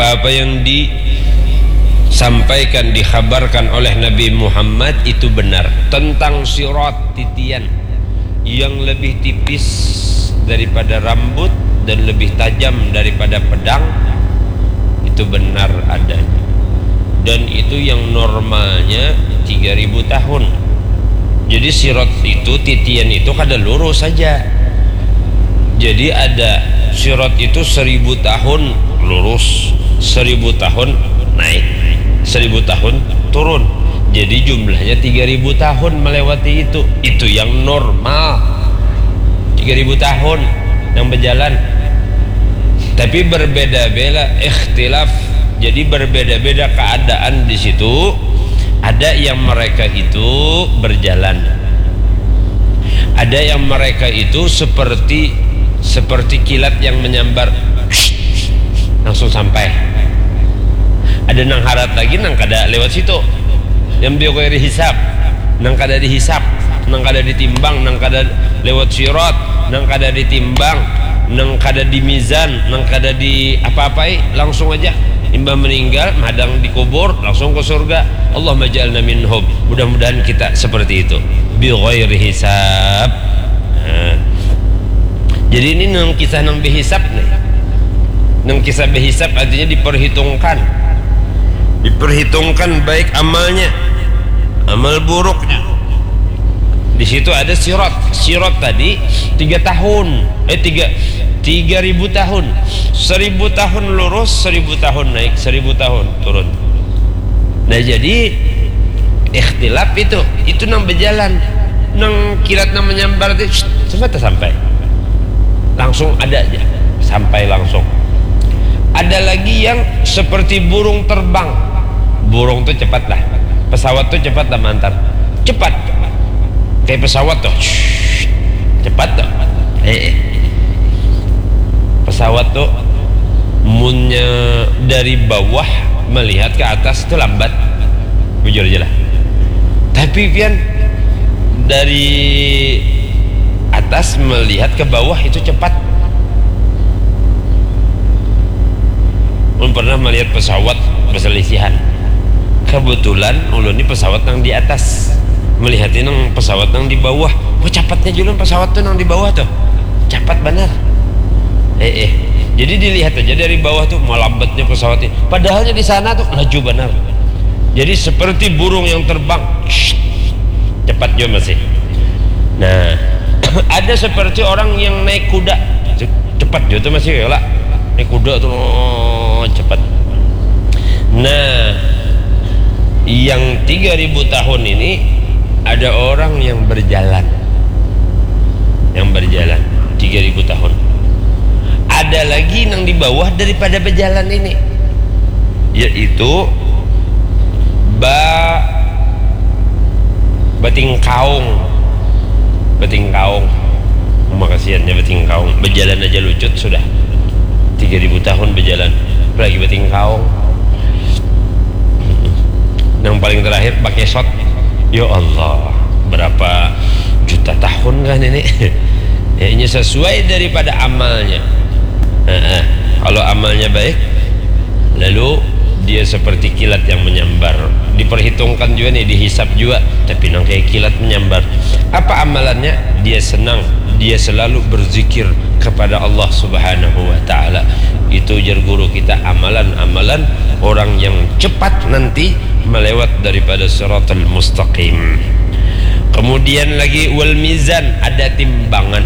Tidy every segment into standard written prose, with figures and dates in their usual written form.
Apa-apa yang disampaikan, dikhabarkan oleh Nabi Muhammad itu benar. Tentang sirat, titian yang lebih tipis daripada rambut dan lebih tajam daripada pedang, itu benar adanya. Dan itu yang normalnya 3000 tahun. Jadi sirat itu, titian itu kada lurus saja. Jadi ada sirat itu 1000 tahun lurus, 1000 tahun naik, 1000 tahun turun. Jadi jumlahnya 3000 tahun melewati itu. Itu yang normal, 3000 tahun yang berjalan. Tapi berbeda-beda ikhtilaf. Jadi berbeda-beda keadaan di situ. Ada yang mereka itu berjalan, ada yang mereka itu seperti kilat yang menyambar, langsung sampai. Ada nang harat lagi nang kada lewat situ, yang biokoiri hisab, nang kada dihisab, nang kada ditimbang, nang kada lewat sirat, nang kada ditimbang, nang kada di mizan, nang kada di apa-apai, langsung aja imbah meninggal madang dikubur langsung ke surga. Allahumma ja'alna minhum. Mudah-mudahan kita seperti itu bi ghairi hisab. Jadi ini nang kisah nang bihisab nih. Nang kisah bihisab artinya diperhitungkan baik amalnya, amal buruknya. Di situ ada sirat. Sirat tadi 3 tahun, 3000 tahun. 1000 tahun lurus, 1000 tahun naik, 1000 tahun turun. Nah jadi ikhtilaf itu nang berjalan, nang kilat nang menyambar itu sampai langsung ada aja, sampai langsung. Ada lagi yang seperti burung terbang. Burung tuh cepat lah, pesawat tuh cepat lah mantar, cepat kayak pesawat tuh, cepat tuh. Pesawat tuh munnya dari bawah melihat ke atas itu lambat, bujur aja lah. Tapi pian dari atas melihat ke bawah itu cepat. Pernah melihat pesawat berselisihan. Kebetulan ulun ini pesawat yang di atas, melihatin yang pesawat yang di bawah. Cepatnya julun pesawat tuh yang di bawah tuh, cepat benar. Jadi dilihat aja dari bawah tuh mau lambatnya pesawatnya, padahalnya di sana tuh laju benar. Jadi seperti burung yang terbang, cepat juga masih. Nah ada seperti orang yang naik kuda, cepat juga tuh masih kayak naik kuda tuh cepat. Nah yang 3000 tahun ini ada orang yang berjalan 3000 tahun. Ada lagi yang di bawah daripada berjalan ini, yaitu beting kaung. Makasiannya beting kaung, berjalan aja lucut sudah 3000 tahun berjalan, apalagi beting kaung. Yang paling terakhir pakai shot, ya Allah berapa juta tahun kan ini. Ini sesuai daripada amalnya. Kalau amalnya baik, lalu dia seperti kilat yang menyambar. Diperhitungkan juga nih, dihisap juga, tapi nang kayak kilat menyambar. Apa amalannya? Dia senang, dia selalu berzikir kepada Allah Subhanahu wa ta'ala. Itu ujar guru kita, amalan-amalan orang yang cepat nanti melewat daripada siratal mustaqim. Kemudian lagi wal mizan, ada timbangan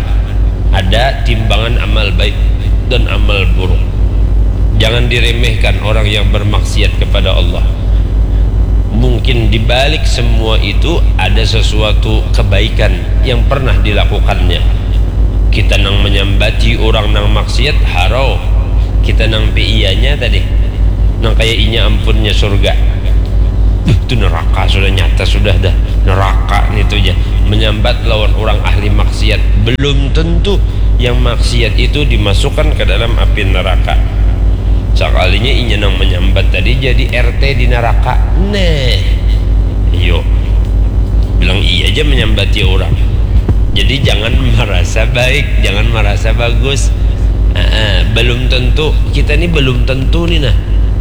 amal baik dan amal buruk. Jangan diremehkan orang yang bermaksiat kepada Allah. Mungkin dibalik semua itu ada sesuatu kebaikan yang pernah dilakukannya. Kita nang menyambati orang nang maksiat harau, kita nang iyanya tadi nang kayak inya ampunnya surga, itu neraka sudah nyata, sudah dah neraka itu aja. Menyambat lawan orang ahli maksiat, belum tentu yang maksiat itu dimasukkan ke dalam api neraka. Sekalinya inya nang menyambat tadi jadi RT di neraka. Nah yuk bilang iya aja menyambati orang. Jadi jangan merasa baik, jangan merasa bagus. Belum tentu, kita ini belum tentu nih nah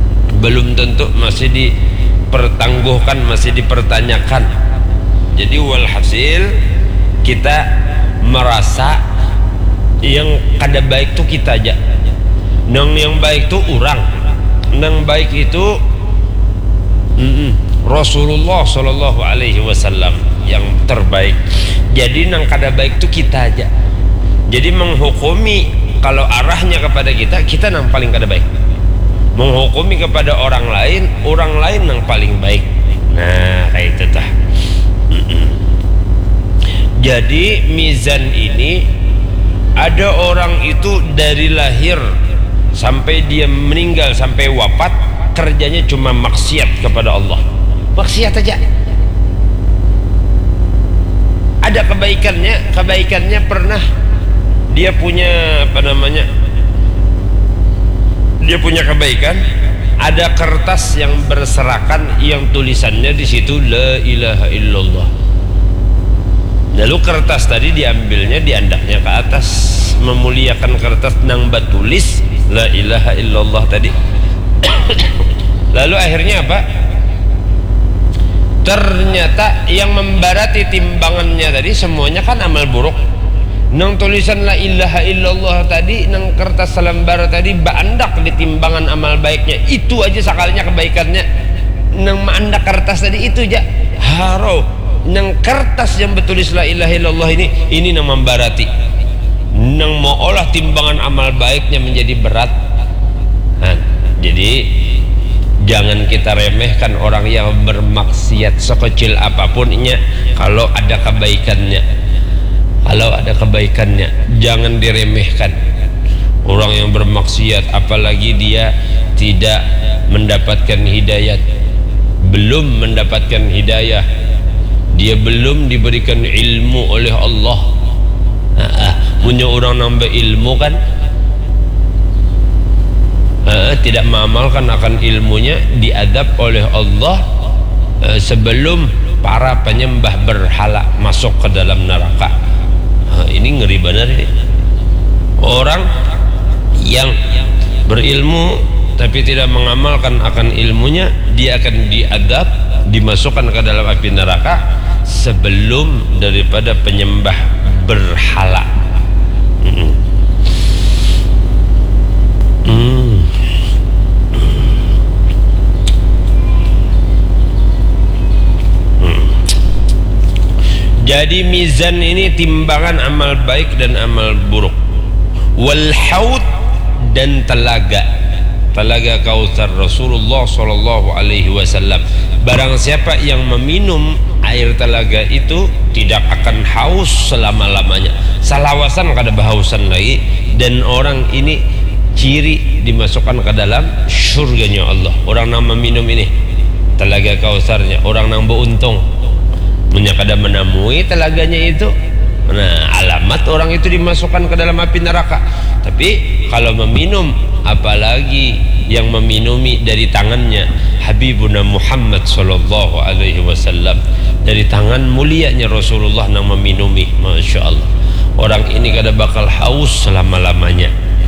belum tentu, masih dipertangguhkan, masih dipertanyakan. Jadi walhasil kita merasa yang kada baik tuh kita aja, nang yang baik tuh orang, nang baik itu Rasulullah Shallallahu Alaihi Wasallam yang terbaik. Jadi nang kada baik tuh kita aja. Jadi menghukumi kalau arahnya kepada kita nang paling kada baik. Menghukumi kepada orang lain nang paling baik. Nah, kayak itu tah. Jadi mizan ini, ada orang itu dari lahir sampai dia meninggal, sampai wafat, kerjanya cuma maksiat kepada Allah. Maksiat aja. Ada kebaikannya pernah dia punya dia punya kebaikan, ada kertas yang berserakan yang tulisannya di situ la ilaha illallah. Lalu kertas tadi diambilnya, diandaknya ke atas, memuliakan kertas nang batulis la ilaha illallah tadi. Lalu akhirnya apa? Ternyata yang membarati timbangannya tadi semuanya kan amal buruk. Nang tulisan la ilaha illallah tadi, nang kertas selembar tadi baandak di timbangan amal baiknya, itu aja sekalinya kebaikannya. Nang maandak kertas tadi itu aja haro. Nang kertas yang bertulis la ilaha illallah ini nang membarati, nang mau olah timbangan amal baiknya menjadi berat. Nah, jadi jangan kita remehkan orang yang bermaksiat sekecil apapunnya. Kalau ada kebaikannya, jangan diremehkan. Orang yang bermaksiat, apalagi dia tidak mendapatkan hidayah, belum mendapatkan hidayah, dia belum diberikan ilmu oleh Allah. Punya orang nambah ilmu kan, tidak mengamalkan akan ilmunya, diadab oleh Allah sebelum para penyembah berhala masuk ke dalam neraka. Ini ngeri benar ini. Orang yang berilmu tapi tidak mengamalkan akan ilmunya, dia akan diadab, dimasukkan ke dalam api neraka sebelum daripada penyembah berhala. Jadi mizan ini timbangan amal baik dan amal buruk. Wal haud, dan telaga Kautsar Rasulullah Shallallahu Alaihi Wasallam. Barang siapa yang meminum air telaga itu tidak akan haus selama-lamanya. Salawasan kada bahausan lagi, dan orang ini ciri dimasukkan ke dalam surganya Allah. Orang yang meminum ini telaga Kautsarnya, orang yang beruntung. Kada menamui telaganya itu, nah alamat orang itu dimasukkan ke dalam api neraka. Tapi kalau meminum, apalagi yang meminumi dari tangannya Habibuna Muhammad Sallallahu Alaihi Wasallam, dari tangan mulianya Rasulullah yang meminumi, Masya Allah, orang ini kada bakal haus selama-lamanya.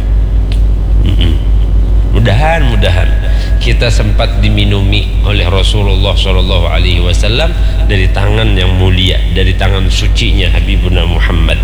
Mudah-mudahan kita sempat diminumi oleh Rasulullah Shallallahu Alaihi Wasallam dari tangan yang mulia, dari tangan sucinya Habibuna Muhammad.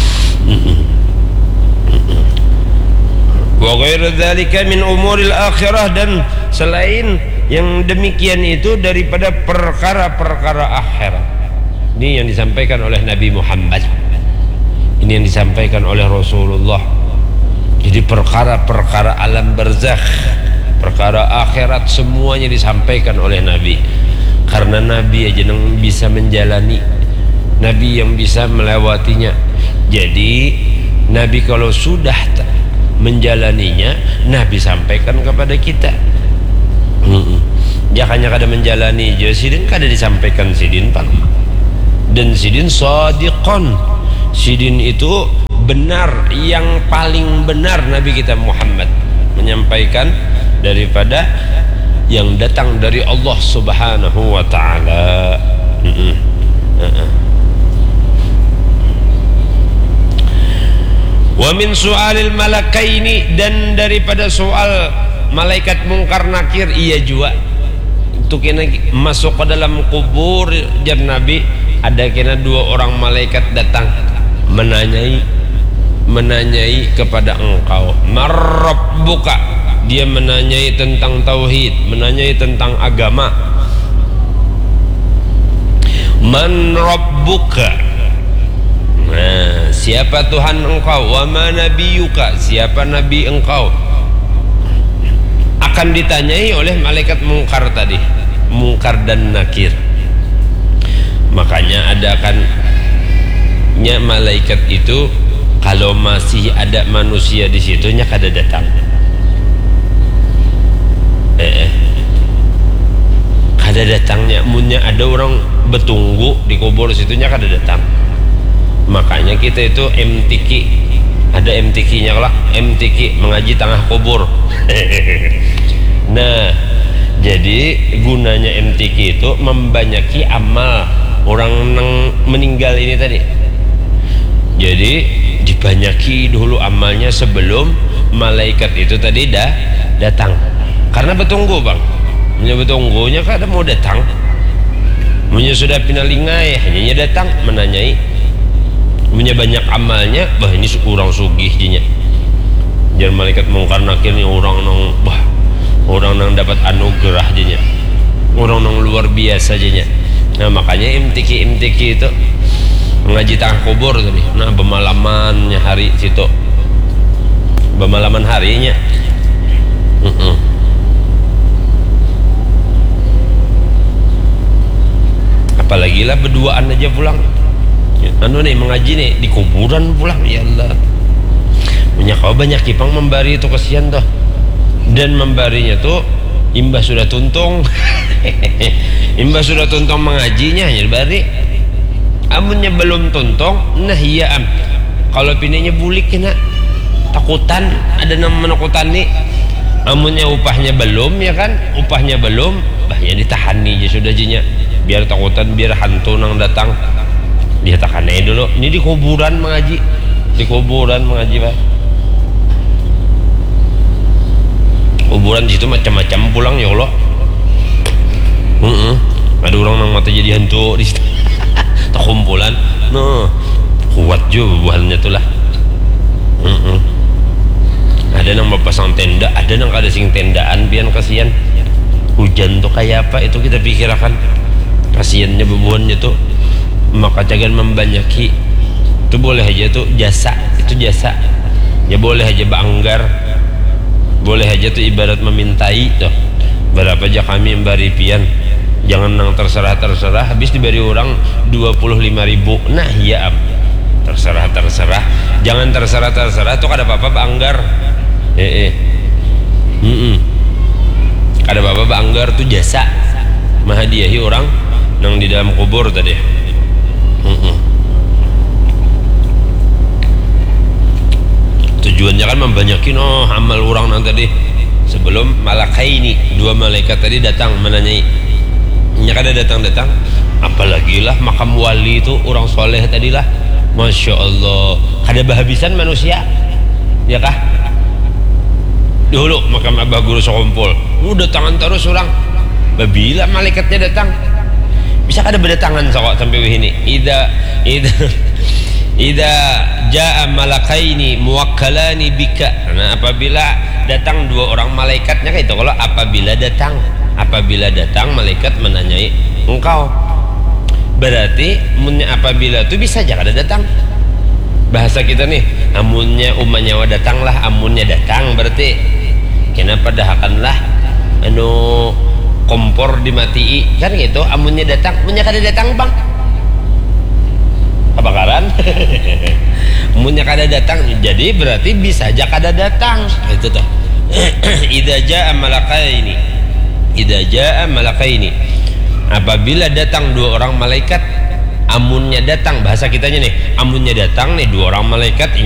Wa ghairu dzalika min umuril akhirah, dan selain yang demikian itu daripada perkara-perkara akhirat. Ini yang disampaikan oleh Nabi Muhammad, ini yang disampaikan oleh Rasulullah. Jadi perkara-perkara alam barzakh, perkara akhirat, semuanya disampaikan oleh Nabi. Karena Nabi aja yang bisa menjalani, Nabi yang bisa melewatinya. Jadi Nabi kalau sudah menjalaninya, Nabi sampaikan kepada kita. Jangan kada menjalani, jadi sidin kada disampaikan sidin pang. Dan sidin sadiqon, sidin itu benar, yang paling benar Nabi kita Muhammad menyampaikan daripada yang datang dari Allah Subhanahu wa ta'ala. Wa min su'alil malakaini, dan daripada soal malaikat mungkar nakir iya juga itu kena masuk ke dalam kubur jar Nabi, ada kena 2 orang malaikat datang menanyai kepada engkau, marrabbuka, dia menanyai tentang tauhid, menanyai tentang agama. Man rabbuka, nah, siapa Tuhan engkau? Wa ma nabiyuka, siapa nabi engkau? Akan ditanyai oleh malaikat mungkar tadi, mungkar dan nakir. Makanya adakannya malaikat itu kalau masih ada manusia di situnya kada datang. Kada datangnya, munnya ada orang betunggu di kubur situnya kada datang. Makanya kita itu MTQ, ada MTQ-nya lah, MTQ mengaji tengah kubur. Nah, jadi gunanya MTQ itu membanyaki amal orang yang meninggal ini tadi. Jadi dibanyaki dulu amalnya sebelum malaikat itu tadi dah datang. Karena betunggu bang, punya betunggunya kada mau datang, punya sudah pinalingai hanya datang menanyai, punya banyak amalnya, bah ini orang sugih jinya. Jangan malaikat mungkar nakir ni orang nang bah, orang nang dapat anugerah jinya, orang nang luar biasa jinya. Nah makanya MTQ itu mengaji tengah kubur tadi. Nah bemalamannya hari situ, bemalaman harinya. Apalagi lah berduaan aja pulang. Anu nih mengaji nih di kuburan pulang, ya Allah. Punya kau banyak kipang membari itu kesian tuh. Dan membarinya tuh imbah sudah tuntung. Imbah sudah tuntung mengajinya hanya bari. Amunnya belum tuntung, nah iya am. Kalau pininya bulik kena takutan, ada nama menakutan nih. Amunnya upahnya belum ya kan, upahnya belum, bahnya ditahan nih sudah jinya. Biar takutan, biar hantu nang datang dia takannya dulu. Ini di kuburan mengaji, di kuburan mengaji pak. Kuburan situ macam-macam pulang ya Allah. Ada orang nang mata jadi hantu di situ. Tak kumpulan, no kuat juga buahannya tuh lah. Ada nang pasang tenda, ada nang kada sing tendaan, pian kasihan. Hujan tuh kayak apa itu kita pikirkan. Kasiannya bebuannya tuh, maka jangan membanyaki itu boleh aja tuh jasa, itu jasa ya boleh aja banggar, boleh aja tuh ibarat memintai tuh. Berapa aja kami memberi pian, jangan nang terserah habis diberi orang 25.000. Nah iya am, terserah jangan terserah tuh kada apa-apa banggar. Kada apa-apa banggar tuh jasa menghadiahi orang nang di dalam kubur tadi. Tujuannya kan membanyakin amal orang nang tadi sebelum malakaini, 2 malaikat tadi datang menanyai. Nya kada datang, apalagi lah makam wali itu orang soleh tadi lah, masya Allah, kada bahabisan manusia ya kah. Dulu makam Abah Guru Sokumpul udah tangan terus orang, babila malaikatnya datang bisa kada berdatangan sok sampai ini. Ida jaa malakaini muwakkalani bika. Nah apabila datang 2 orang malaikatnya kayak itu. Kalau apabila datang malaikat menanyai engkau, berarti munnya apabila itu bisa aja kada datang. Bahasa kita nih, amunnya umannya datanglah, amunnya datang berarti kenapa dahakanlah anu kompor dimatii kan gitu. Amunnya datang, munnya kada datang bang kebakaran. Munnya kada datang jadi berarti bisa aja kada datang itu tuh. Idza jaa malakaini, apabila datang 2 orang malaikat, amunnya datang, bahasa kitanya nih, amunnya datang nih 2 orang malaikat